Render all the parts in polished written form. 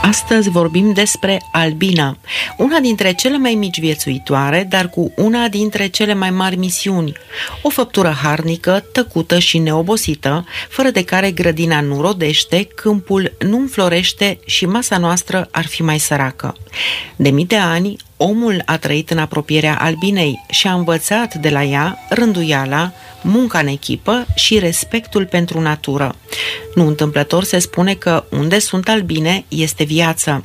Astăzi vorbim despre albina, una dintre cele mai mici viețuitoare, dar cu una dintre cele mai mari misiuni. O făptură harnică, tăcută și neobosită, fără de care grădina nu rodește, câmpul nu înflorește și masa noastră ar fi mai săracă. De mii de ani, omul a trăit în apropierea albinei și a învățat de la ea rânduiala, munca în echipă și respectul pentru natură. Nu întâmplător se spune că unde sunt albine este viață.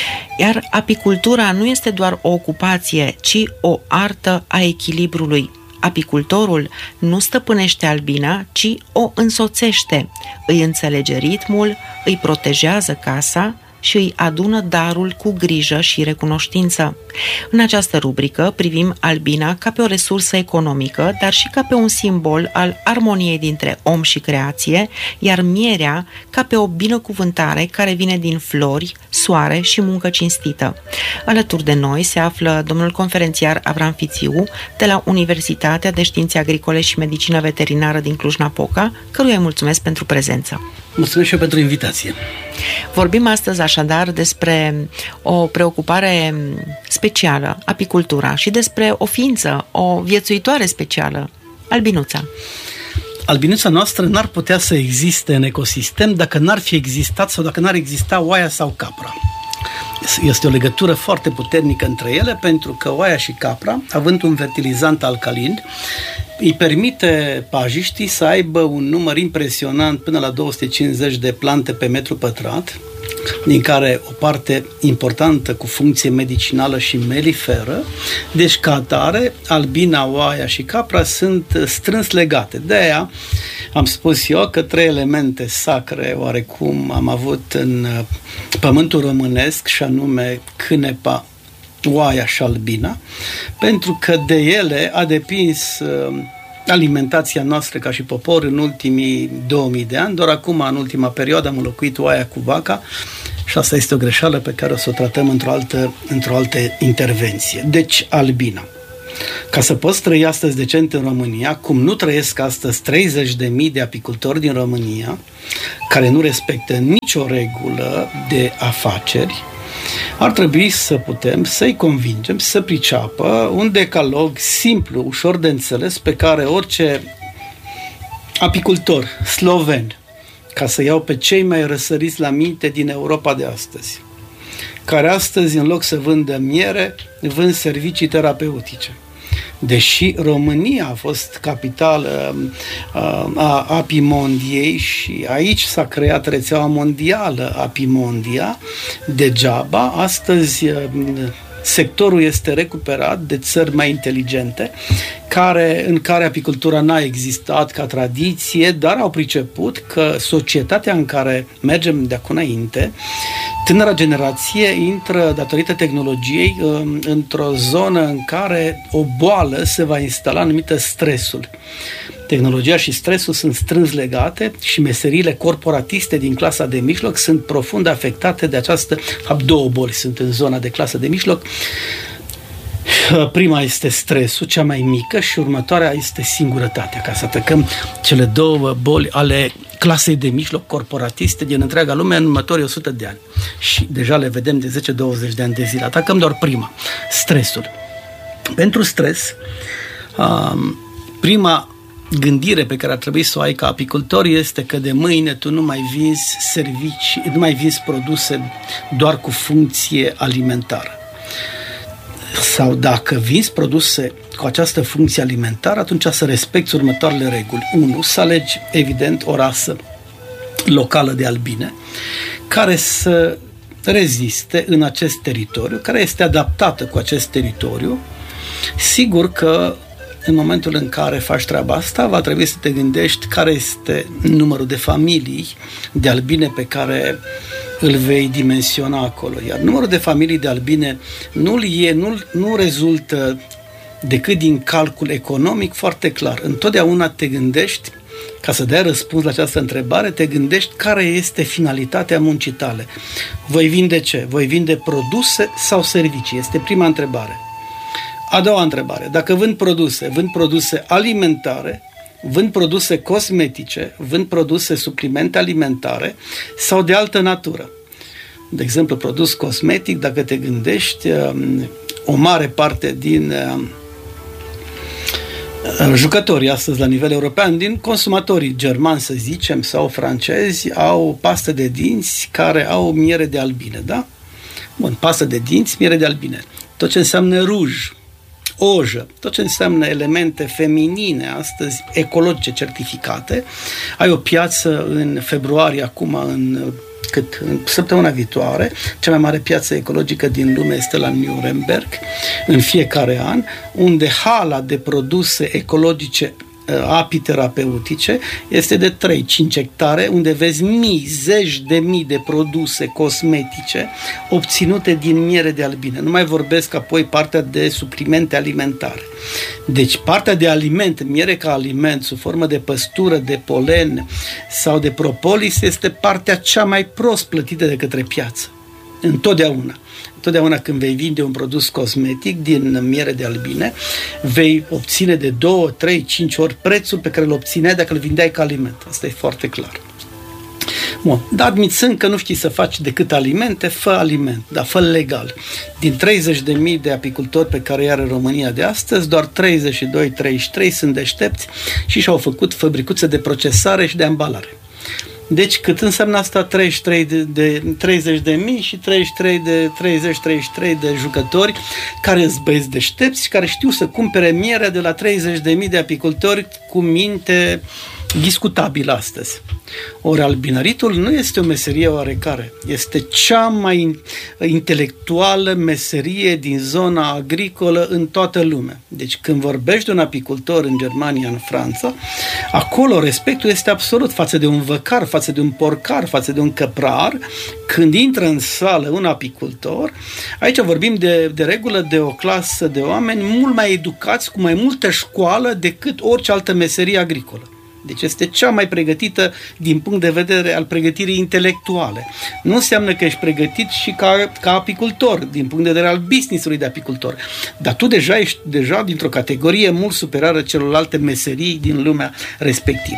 Iar apicultura nu este doar o ocupație, ci o artă a echilibrului. Apicultorul nu stăpânește albina, ci o însoțește, îi înțelege ritmul, îi protejează casa și îi adună darul cu grijă și recunoștință. În această rubrică privim albina ca pe o resursă economică, dar și ca pe un simbol al armoniei dintre om și creație, iar mierea ca pe o binecuvântare care vine din flori, soare și muncă cinstită. Alături de noi se află domnul conferențiar Avram Fițiu de la Universitatea de Științe Agricole și Medicină Veterinară din Cluj-Napoca, căruia îi mulțumesc pentru prezență. Mulțumesc și eu pentru invitație. Vorbim astăzi așadar despre o preocupare specială, apicultura, și despre o ființă, o viețuitoare specială, albinuța. Albinuța noastră n-ar putea să existe în ecosistem dacă n-ar fi existat sau dacă n-ar exista oaia sau capra. Este o legătură foarte puternică între ele, pentru că oaia și capra, având un fertilizant alcalin, îi permite pajiștii să aibă un număr impresionant până la 250 de plante pe metru pătrat, din care o parte importantă cu funcție medicinală și meliferă. Deci, ca atare, albina, oaia și capra sunt strâns legate. De aia am spus eu că 3 elemente sacre oarecum am avut în pământul românesc, și anume cânepa, oaia și albina, pentru că de ele a depins alimentația noastră ca și popor în ultimii 2000 de ani. Doar acum, în ultima perioadă, am înlocuit oaia cu vaca și asta este o greșeală pe care o să o tratăm într-o altă intervenție. Deci, albina. Ca să poți trăi astăzi decent în România, cum nu trăiesc astăzi 30.000 de apicultori din România, care nu respectă nicio regulă de afaceri, ar trebui să putem să-i convingem să priceapă un decalog simplu, ușor de înțeles, pe care orice apicultor sloven, ca să iau pe cei mai răsăriți la minte din Europa de astăzi, care astăzi, în loc să vândă miere, vând servicii terapeutice. Deși România a fost capitală a Apimondiei și aici s-a creat rețeaua mondială Apimondia, degeaba, astăzi sectorul este recuperat de țări mai inteligente, în care apicultura n-a existat ca tradiție, dar au priceput că societatea în care mergem de acum înainte, tânăra generație intră, datorită tehnologiei, într-o zonă în care o boală se va instala numită stresul. Tehnologia și stresul sunt strâns legate și meseriile corporatiste din clasa de mijloc sunt profund afectate de această. Două boli sunt în zona de clasă de mijloc. Prima este stresul, cea mai mică, și următoarea este singurătatea, ca să atacăm cele două boli ale clasei de mijloc corporatiste din întreaga lume în următorii 100 de ani. Și deja le vedem de 10-20 de ani de zile. Atacăm doar prima, stresul. Pentru stres, prima gândire pe care ar trebui să o ai ca apicultor este că de mâine tu nu mai vinzi servicii, nu mai vinzi produse doar cu funcție alimentară. Sau dacă vinzi produse cu această funcție alimentară, atunci să respecti următoarele reguli. 1. Să alegi, evident, o rasă locală de albine care să reziste în acest teritoriu, care este adaptată cu acest teritoriu. Sigur că în momentul în care faci treaba asta, va trebui să te gândești care este numărul de familii de albine pe care îl vei dimensiona acolo. Iar numărul de familii de albine nu rezultă decât din calcul economic foarte clar. Întotdeauna te gândești, ca să dai răspuns la această întrebare, te gândești care este finalitatea muncii tale. Voi vinde ce? Voi vinde produse sau servicii? Este prima întrebare. A doua întrebare. Dacă vând produse alimentare, vând produse cosmetice, vând produse suplimente alimentare sau de altă natură. De exemplu, produs cosmetic, dacă te gândești, o mare parte din jucătorii astăzi la nivel european, din consumatorii germani, să zicem, sau francezi, au paste de dinți care au miere de albine, da? Bun, pastă de dinți, miere de albine. Tot ce înseamnă ruj, ojă, tot ce înseamnă elemente feminine astăzi, ecologice, certificate. Ai o piață în februarie, acum, în săptămâna viitoare, cea mai mare piață ecologică din lume este la Nuremberg, în fiecare an, unde hala de produse ecologice apiterapeutice este de 3-5 hectare, unde vezi zeci de mii de produse cosmetice obținute din miere de albine. Nu mai vorbesc apoi partea de suplimente alimentare. Deci partea de aliment, miere ca aliment, sub formă de păstură, de polen sau de propolis, este partea cea mai prost plătită de către piață. Întotdeauna când vei vinde un produs cosmetic din miere de albine, vei obține de 2, 3, 5 ori prețul pe care îl obțineai dacă îl vindeai ca aliment. Asta e foarte clar. Bun, dar admițând că nu știi să faci decât alimente, fă aliment, dar fă legal. Din 30.000 de apicultori pe care îi are România de astăzi, doar 32-33 sunt deștepți și și-au făcut fabricuțe de procesare și de ambalare. Deci cât înseamnă asta? 30.000 și 33 de jucători care îți băieți deștepți și care știu să cumpere mierea de la 30.000 de apicultori cu minte discutabil astăzi. Ori albinăritul nu este o meserie oarecare, este cea mai intelectuală meserie din zona agricolă în toată lumea. Deci când vorbești de un apicultor în Germania, în Franța, acolo respectul este absolut față de un văcar, față de un porcar, față de un căprar. Când intră în sală un apicultor, aici vorbim de regulă de o clasă de oameni mult mai educați, cu mai multă școală decât orice altă meserie agricolă. Deci este cea mai pregătită din punct de vedere al pregătirii intelectuale. Nu înseamnă că ești pregătit și ca apicultor, din punct de vedere al business-ului de apicultor. Dar tu ești dintr-o categorie mult superioară celorlalte meserii din lumea respectivă.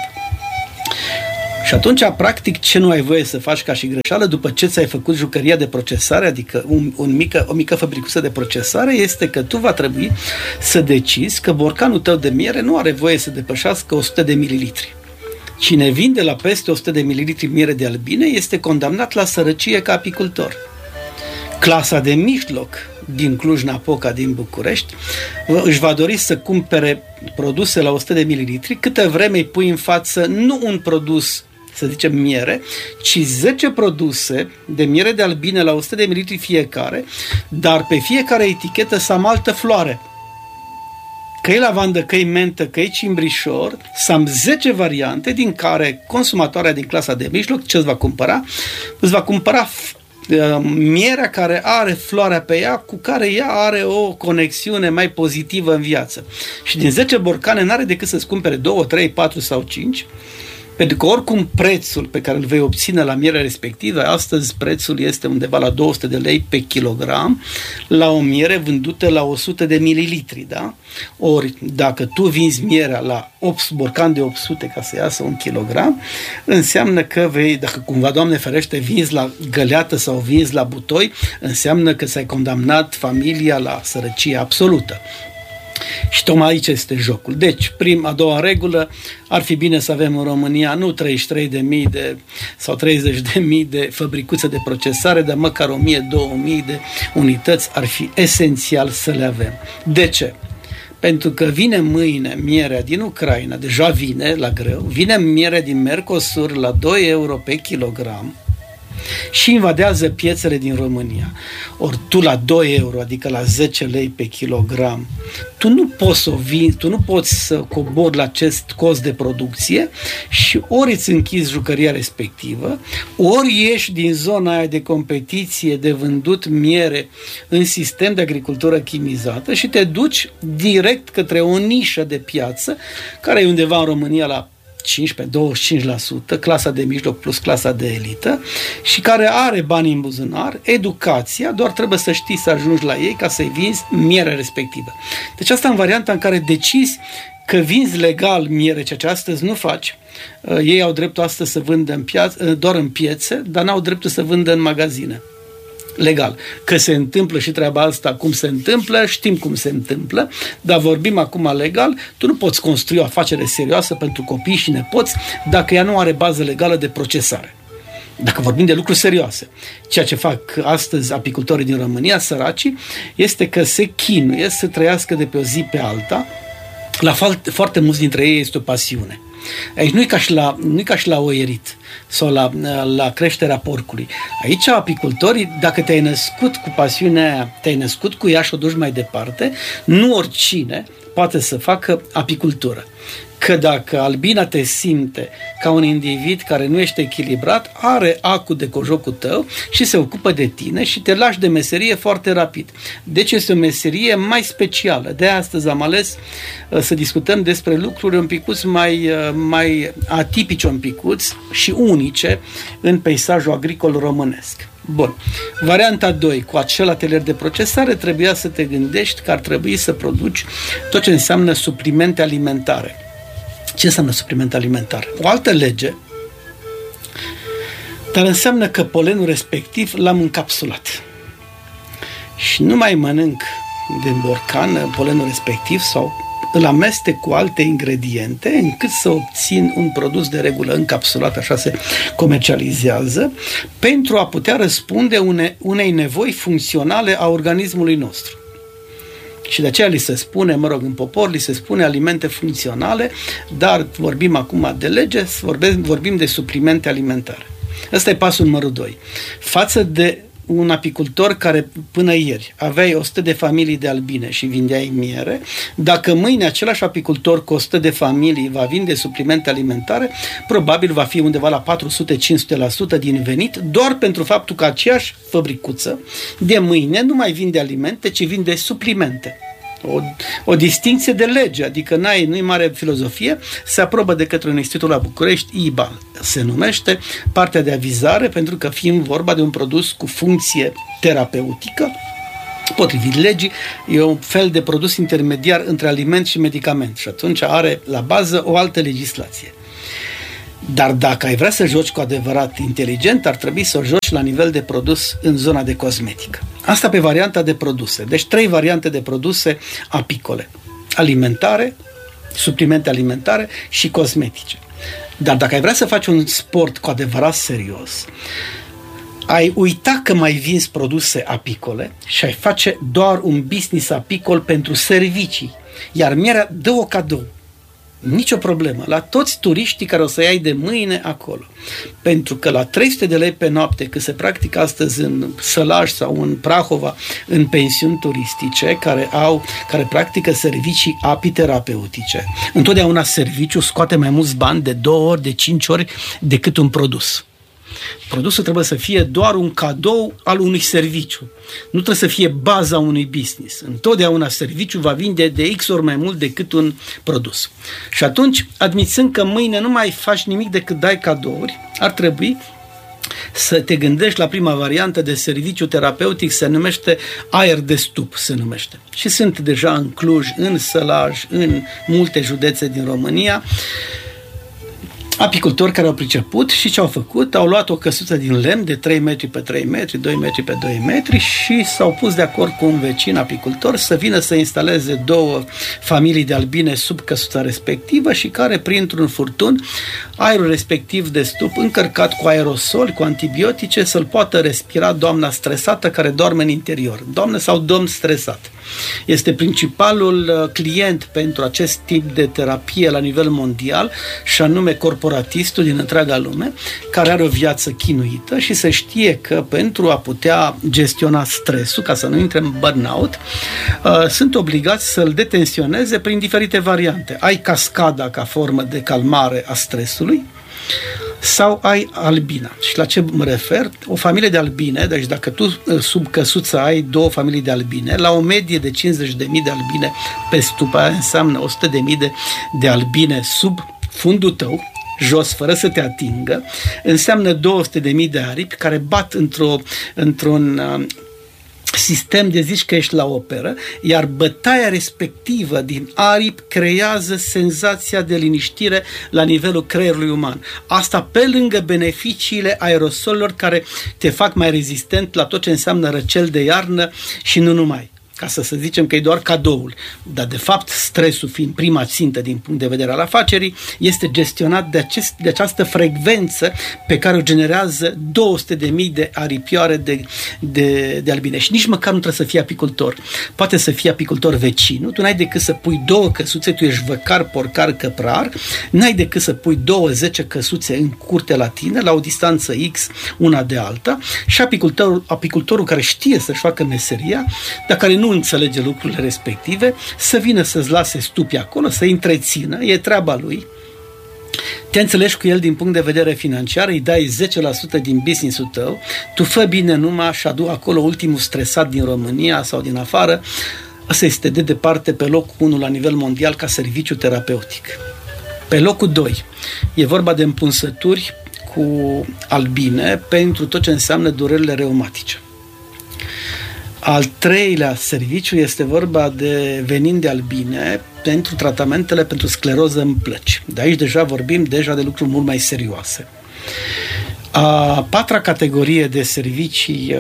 Și atunci, practic, ce nu ai voie să faci ca și greșeală după ce ți-ai făcut jucăria de procesare, adică o mică fabricuță de procesare, este că tu va trebui să decizi că borcanul tău de miere nu are voie să depășească 100 de mililitri. Cine vinde la peste 100 de mililitri miere de albine este condamnat la sărăcie ca apicultor. Clasa de mijloc din Cluj-Napoca, din București, își va dori să cumpere produse la 100 de mililitri, câtă vreme îi pui în față nu un produs, să zicem miere, ci 10 produse de miere de albine la 100 de mililitri fiecare, dar pe fiecare etichetă să am altă floare. Că-i lavandă, că-i mentă, că-i cimbrișor, să am 10 variante din care consumatoarea din clasa de mijloc ce îți va cumpăra? Îți va cumpăra mierea care are floarea pe ea, cu care ea are o conexiune mai pozitivă în viață. Și din 10 borcane n-are decât să-ți cumpere 2, 3, 4 sau 5, pentru că oricum prețul pe care îl vei obține la mierea respectivă, astăzi prețul este undeva la 200 de lei pe kilogram, la o miere vândută la 100 de mililitri, da? Ori dacă tu vinzi mierea la 8 borcan de 800 ca să iasă 1 kilogram, înseamnă că dacă cumva, Doamne ferește, vinzi la găleată sau vinzi la butoi, înseamnă că ți-ai condamnat familia la sărăcie absolută. Și tocmai aici este jocul. Deci, a doua regulă, ar fi bine să avem în România nu 33.000 sau 30.000 de fabricuțe de procesare, dar măcar 1.000-2.000 de unități ar fi esențial să le avem. De ce? Pentru că vine mâine mierea din Ucraina, deja vine la greu, vine mierea din Mercosur la 2 euro pe kilogram, și invadează piețele din România. Ori tu la 2 euro, adică la 10 lei pe kilogram, tu nu poți să cobori la acest cost de producție și ori îți închizi jucăria respectivă, ori ieși din zona aia de competiție de vândut miere în sistem de agricultură chimizată și te duci direct către o nișă de piață care e undeva în România la 15-25%, clasa de mijloc plus clasa de elită, și care are bani în buzunar, educația, doar trebuie să știi să ajungi la ei ca să-i vinzi mierea respectivă. Deci asta în varianta în care decizi că vinzi legal miere, ceea ce astăzi nu faci. Ei au dreptul astăzi să vândă doar în piețe, dar n-au dreptul să vândă în magazine. legal. Că se întâmplă și treaba asta cum se întâmplă, știm cum se întâmplă, dar vorbim acum legal, tu nu poți construi o afacere serioasă pentru copii și nepoți dacă ea nu are bază legală de procesare. Dacă vorbim de lucruri serioase. Ceea ce fac astăzi apicultorii din România, săracii, este că se chinuie să trăiască de pe o zi pe alta. La foarte mulți dintre ei este o pasiune. Aici nu e ca și la oierit sau la creșterea porcului. Aici apicultorii, dacă te-ai născut cu pasiunea aia, te-ai născut cu ea și o duci mai departe, nu oricine poate să facă apicultură. Că dacă albina te simte ca un individ care nu ești echilibrat, are acul de cojocul tău și se ocupă de tine și te lași de meserie foarte rapid. Deci este o meserie mai specială. De astăzi am ales să discutăm despre lucruri un picuț mai atipice un picuț și unice în peisajul agricol românesc. Bun. Varianta 2, cu acel atelier de procesare, trebuia să te gândești că ar trebui să produci tot ce înseamnă suplimente alimentare. Ce înseamnă supliment alimentar? O altă lege, dar înseamnă că polenul respectiv l-am încapsulat. Și nu mai mănânc din borcan polenul respectiv sau îl amestec cu alte ingrediente încât să obțin un produs de regulă încapsulat, așa se comercializează, pentru a putea răspunde unei nevoi funcționale a organismului nostru. Și de aceea li se spune, în popor, li se spune alimente funcționale, dar vorbim acum de lege, vorbim de suplimente alimentare. Ăsta e pasul numărul 2. Față de un apicultor care până ieri aveai 100 de familii de albine și vindeai miere, dacă mâine același apicultor cu 100 de familii va vinde suplimente alimentare, probabil va fi undeva la 400-500% din venit, doar pentru faptul că aceeași fabricuță de mâine nu mai vinde alimente, ci vinde suplimente. O distinție de lege, adică nu-i mare filozofie, se aprobă de către un institut la București, IBAL se numește, partea de avizare, pentru că fiind vorba de un produs cu funcție terapeutică, potrivit legii, e un fel de produs intermediar între aliment și medicament și atunci are la bază o altă legislație. Dar dacă ai vrea să joci cu adevărat inteligent, ar trebui să o joci la nivel de produs în zona de cosmetică. Asta pe varianta de produse. Deci 3 variante de produse apicole. Alimentare, suplimente alimentare și cosmetice. Dar dacă ai vrea să faci un sport cu adevărat serios, ai uita că mai vinzi produse apicole și ai face doar un business apicol pentru servicii. Iar mierea dă-o cadou. Nicio problemă. La toți turiștii care o să iei de mâine acolo. Pentru că la 300 de lei pe noapte, cât se practică astăzi în Sălaj sau în Prahova, în pensiuni turistice, care practică servicii apiterapeutice, întotdeauna serviciul scoate mai mulți bani de 2 ori, de 5 ori decât un produs. Produsul trebuie să fie doar un cadou al unui serviciu. Nu trebuie să fie baza unui business. Întotdeauna serviciul va vinde de X ori mai mult decât un produs. Și atunci, admițând că mâine nu mai faci nimic decât dai cadouri, ar trebui să te gândești la prima variantă de serviciu terapeutic, se numește aer de stup, se numește. Și sunt deja în Cluj, în Sălaj, în multe județe din România, apicultori care au priceput și ce au făcut? Au luat o căsuță din lemn de 3 metri pe 3 metri, 2 metri pe 2 metri și s-au pus de acord cu un vecin apicultor să vină să instaleze 2 familii de albine sub căsuța respectivă și care, printr-un furtun, aerul respectiv de stup, încărcat cu aerosoli, cu antibiotice, să-l poată respira doamna stresată care doarme în interior. Doamnă sau domn stresat. Este principalul client pentru acest tip de terapie la nivel mondial și anume corporatistul din întreaga lume, care are o viață chinuită și se știe că pentru a putea gestiona stresul, ca să nu intre în burnout, sunt obligați să-l detensioneze prin diferite variante. Ai cascada ca formă de calmare a stresului sau ai albina. Și la ce mă refer? O familie de albine, deci dacă tu sub căsuță ai 2 familii de albine, la o medie de 50.000 de albine pe stup, aia înseamnă 100.000 de albine sub fundul tău, jos, fără să te atingă, înseamnă 200.000 de aripi care bat într-un sistem de zici că ești la operă, iar bătaia respectivă din aripi creează senzația de liniștire la nivelul creierului uman. Asta pe lângă beneficiile aerosolilor care te fac mai rezistent la tot ce înseamnă răcel de iarnă și nu numai. Ca să zicem că e doar cadoul. Dar de fapt stresul fiind prima țintă din punct de vedere al afacerii, este gestionat de această frecvență pe care o generează 200.000 de aripioare de albine. Și nici măcar nu trebuie să fii apicultor. Poate să fii apicultor vecinul, tu n-ai decât să pui 2 căsuțe, tu ești văcar, porcar, căprar, n-ai decât să pui 2-10 căsuțe în curte la tine, la o distanță X una de alta, și apicultorul care știe să-și facă meseria, dar care nu înțelege lucrurile respective, să vină să-ți lase stupi acolo, să-i întrețină, e treaba lui. Te înțelegi cu el din punct de vedere financiar, îi dai 10% din business-ul tău, tu fă bine numai și adu acolo ultimul stresat din România sau din afară. Ăsta este de departe pe locul 1 la nivel mondial ca serviciu terapeutic. Pe locul 2 e vorba de împunsături cu albine pentru tot ce înseamnă durerile reumatice. Al 3-lea serviciu este vorba de venin de albine pentru tratamentele pentru scleroză în plăci. De aici deja vorbim de lucruri mult mai serioase. A 4-a categorie de servicii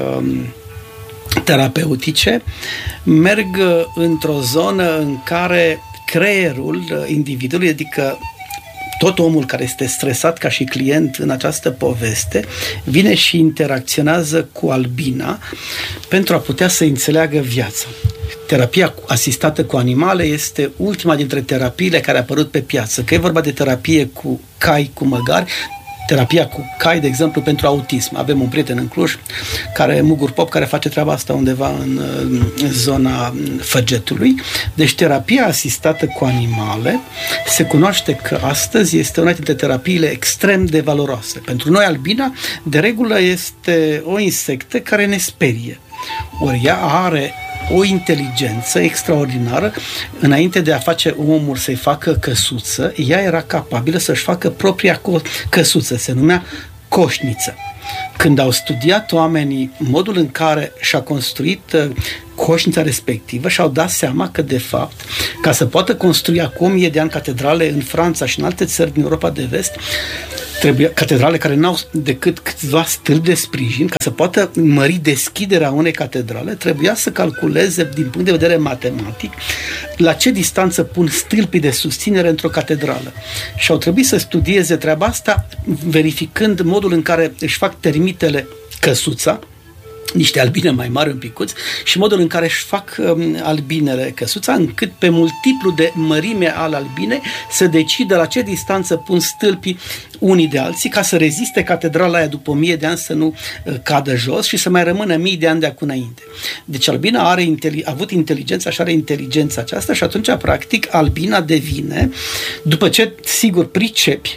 terapeutice merg într-o zonă în care creierul individului, adică tot omul care este stresat ca și client în această poveste, vine și interacționează cu albina pentru a putea să înțeleagă viața. Terapia asistată cu animale este ultima dintre terapiile care a apărut pe piață. Că e vorba de terapie cu cai, cu măgari, terapia cu cai, de exemplu, pentru autism. Avem un prieten în Cluj, Mugur Pop, care face treaba asta undeva în zona Făgetului. Deci terapia asistată cu animale se cunoaște că astăzi este una dintre terapiile extrem de valoroase. Pentru noi albina, de regulă, este o insectă care ne sperie. Ori ea are o inteligență extraordinară. Înainte de a face omul să-i facă căsuță, ea era capabilă să-și facă propria căsuță, se numea coșniță. Când au studiat oamenii modul în care și-a construit coșnița respectivă, și-au dat seama că, de fapt, ca să poată construi acum 1000 de ani catedrale în Franța și în alte țări din Europa de Vest, catedrale care n-au decât câțiva stâlpi de sprijin, ca să poată mări deschiderea unei catedrale, trebuia să calculeze din punct de vedere matematic la ce distanță pun stâlpii de susținere într-o catedrală. Și au trebuit să studieze treaba asta verificând modul în care își fac termitele căsuța, niște albine mai mari un picuț, și modul în care își fac albinele căsuța, încât pe multiplu de mărime al albinei să decidă la ce distanță pun stâlpii unii de alții, ca să reziste catedrala aia după 1000 de ani să nu cadă jos și să mai rămână 1000 de ani de acum înainte. Deci albina a avut inteligența și are inteligența aceasta și atunci, practic, albina devine, după ce, sigur, pricepi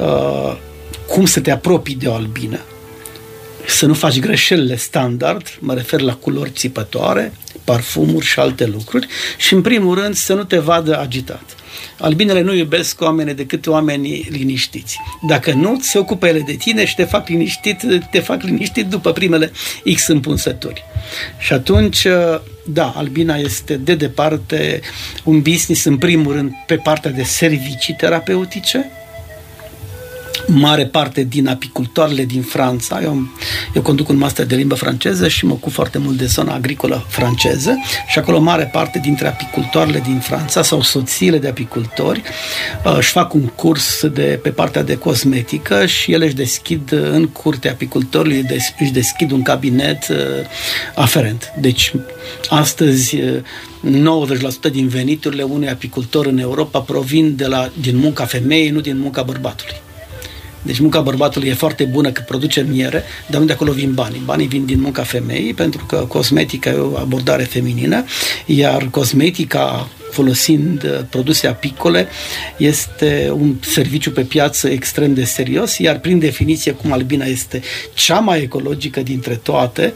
cum să te apropii de o albină, să nu faci greșelile standard, mă refer la culori țipătoare, parfumuri și alte lucruri, și în primul rând să nu te vadă agitat. Albinele nu iubesc oameni decât oamenii liniștiți. Dacă nu, se ocupă ele de tine și te fac liniștit după primele X împunsături. Și atunci, da, albina este de departe un business, în primul rând, pe partea de servicii terapeutice. Mare parte din apicultoarele din Franța, eu conduc un master de limbă franceză și mă ocup foarte mult de zona agricolă franceză, și acolo mare parte dintre apicultoarele din Franța sau soțiile de apicultori își fac un curs pe partea de cosmetică și ele își deschid în curtea apicultorului, își deschid un cabinet aferent. Deci astăzi 90% din veniturile unui apicultor în Europa provin din munca femeii, nu din munca bărbatului. Deci munca bărbatului e foarte bună că produce miere, dar nu de acolo vin banii. Banii vin din munca femeii, pentru că cosmetica e o abordare feminină, iar cosmetica, folosind produse apicole, este un serviciu pe piață extrem de serios, iar prin definiție, cum albina este cea mai ecologică dintre toate,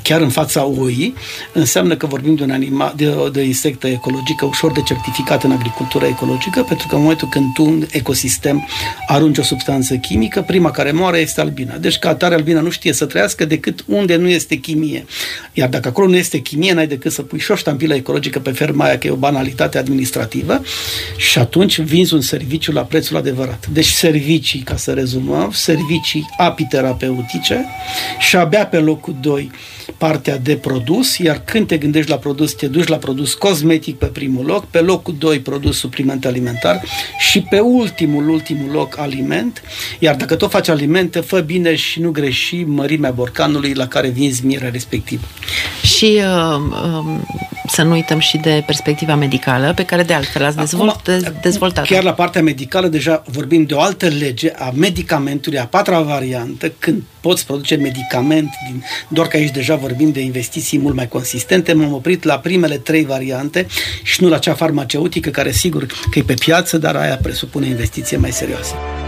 chiar în fața oii, înseamnă că vorbim de un animal, de insectă ecologică ușor de certificat în agricultura ecologică, pentru că în momentul când tu în ecosistem arunci o substanță chimică, prima care moare este albina. Deci ca atare albina nu știe să trăiască decât unde nu este chimie. Iar dacă acolo nu este chimie, n-ai decât să pui și o ștampilă ecologică pe ferma aia, că e o banalitate administrativă, și atunci vinzi un serviciu la prețul adevărat. Deci servicii, ca să rezumăm, servicii apiterapeutice și abia pe locul 2 partea de produs, iar când te gândești la produs, te duci la produs cosmetic pe primul loc, pe locul 2 produs supliment alimentar și pe ultimul loc aliment, iar dacă tot faci alimente, fă bine și nu greși mărimea borcanului la care vinzi mierea respectivă. Și să nu uităm și de perspectiva medicală, pe care de altfel ați dezvoltat. Chiar la partea medicală deja vorbim de o altă lege a medicamentului, a 4-a variantă, când poți produce medicament, doar că aici deja vorbim de investiții mult mai consistente. M-am oprit la primele 3 variante și nu la cea farmaceutică, care sigur că e pe piață, dar aia presupune investiție mai serioasă.